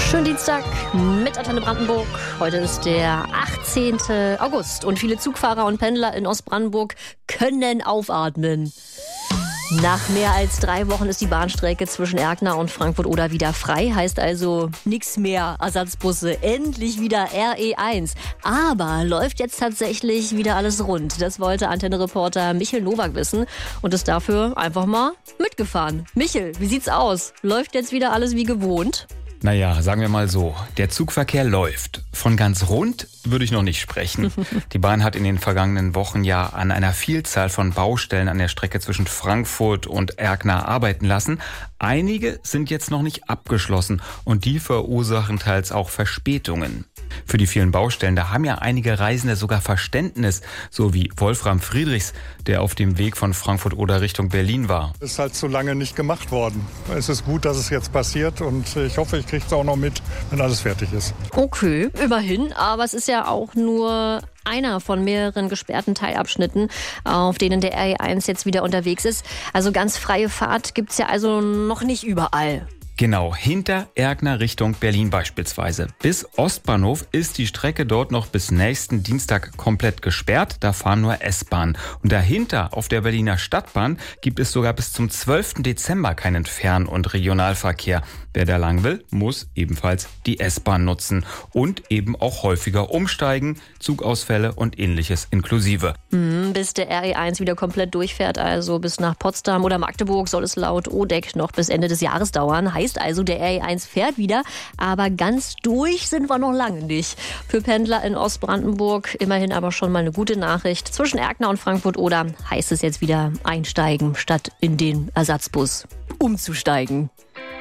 Schönen Dienstag mit Antenne Brandenburg. Heute ist der 18. August und viele Zugfahrer und Pendler in Ostbrandenburg können aufatmen. Nach mehr als 3 Wochen ist die Bahnstrecke zwischen Erkner und Frankfurt-Oder wieder frei. Heißt also nichts mehr Ersatzbusse. Endlich wieder RE1. Aber läuft jetzt tatsächlich wieder alles rund? Das wollte Antenne-Reporter Michel Nowak wissen und ist dafür einfach mal mitgefahren. Michel, wie sieht's aus? Läuft jetzt wieder alles wie gewohnt? Naja, sagen wir mal so, der Zugverkehr läuft. Von ganz rund würde ich noch nicht sprechen. Die Bahn hat in den vergangenen Wochen ja an einer Vielzahl von Baustellen an der Strecke zwischen Frankfurt und Erkner arbeiten lassen. Einige sind jetzt noch nicht abgeschlossen und die verursachen teils auch Verspätungen. Für die vielen Baustellen, da haben ja einige Reisende sogar Verständnis, so wie Wolfram Friedrichs, der auf dem Weg von Frankfurt-Oder Richtung Berlin war. Es ist halt zu lange nicht gemacht worden. Es ist gut, dass es jetzt passiert und ich hoffe, ich kriege es auch noch mit, wenn alles fertig ist. Okay, immerhin, aber es ist ja auch nur einer von mehreren gesperrten Teilabschnitten, auf denen der RE1 jetzt wieder unterwegs ist. Also ganz freie Fahrt gibt's ja also noch nicht überall. Genau, hinter Erkner Richtung Berlin beispielsweise. Bis Ostbahnhof ist die Strecke dort noch bis nächsten Dienstag komplett gesperrt. Da fahren nur S-Bahnen. Und dahinter auf der Berliner Stadtbahn gibt es sogar bis zum 12. Dezember keinen Fern- und Regionalverkehr. Wer da lang will, muss ebenfalls die S-Bahn nutzen und eben auch häufiger umsteigen, Zugausfälle und ähnliches inklusive. Bis der RE1 wieder komplett durchfährt, also bis nach Potsdam oder Magdeburg, soll es laut ODEC noch bis Ende des Jahres dauern. Heißt also, der RE1 fährt wieder, aber ganz durch sind wir noch lange nicht. Für Pendler in Ostbrandenburg immerhin aber schon mal eine gute Nachricht. Zwischen Erkner und Frankfurt-Oder heißt es jetzt wieder einsteigen, statt in den Ersatzbus umzusteigen.